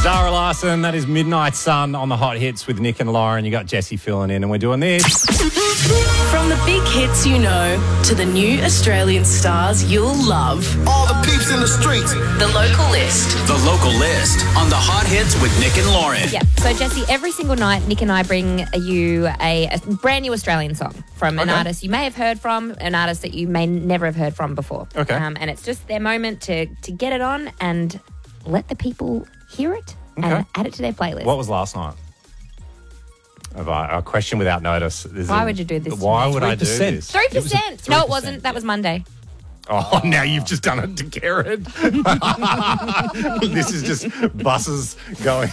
Zara Larson, that is Midnight Sun on the Hot Hits with Nick and Lauren. You got Jesse filling in, and we're doing this. From the big hits you know to the new Australian stars you'll love. All the peeps in the streets. The Local List. The Local List on the Hot Hits with Nick and Lauren. Yeah. So, Jesse, every single night, Nick and I bring you a brand new Australian song from an artist you may have heard from, an artist that you may never have heard from before. Okay. And it's just their moment to get it on and let the people hear it and add it to their playlist. What was last night? A question without notice. Why would you do this? Why would I do 3%. this? 3%. No, it wasn't. That was Monday. Oh, now you've just done it to Garrett. This is just buses going.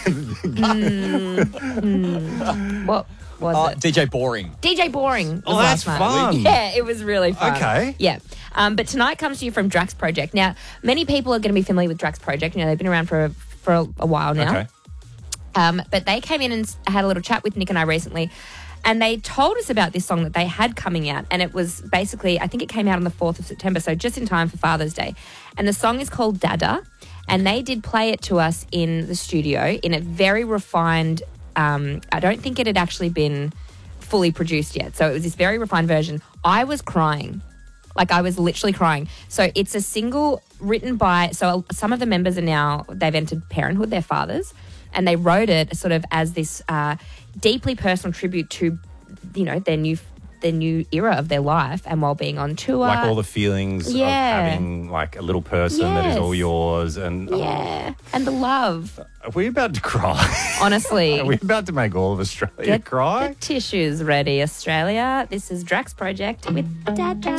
What was it? DJ Boring. DJ Boring. Oh, was that's last night. fun. Yeah, it was really fun. Okay. Yeah. But tonight comes to you from Drax Project. Now, many people are going to be familiar with Drax Project. You know, they've been around for a while now. Okay. But they came in and had a little chat with Nick and I recently, and they told us about this song that they had coming out. And it was basically, I think it came out on the 4th of September, so just in time for Father's Day. And the song is called Dada. And they did play it to us in the studio in a very refined, I don't think it had actually been fully produced yet. So it was this very refined version. I was crying. Like, I was literally crying. So it's a single written by, so some of the members are now, they've entered parenthood, they're fathers. And they wrote it sort of as this deeply personal tribute to, you know, their new era of their life and while being on tour. Like all the feelings of having like a little person that is all yours. And and the love. Are we about to cry? Honestly. Are we about to make all of Australia cry? Get tissues ready, Australia. This is Drax Project with Dada.